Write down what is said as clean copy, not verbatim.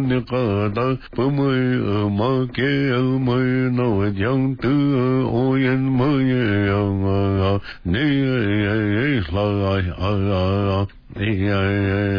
你个的不没嘛给没那将的我也没呀你来啊你